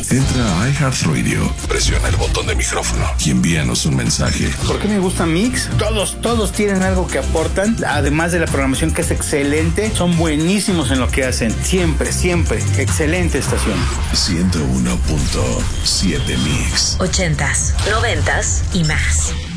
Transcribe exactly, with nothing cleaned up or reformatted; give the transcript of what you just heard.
Entra a iHeartRadio, presiona el botón de micrófono y envíanos un mensaje. ¿Por qué me gusta Mix? Todos, todos tienen algo que aportan, además de la programación que es excelente, son buenísimos en lo que hacen. Siempre, siempre. Excelente estación. ciento uno punto siete Mix. Ochentas, noventas y más.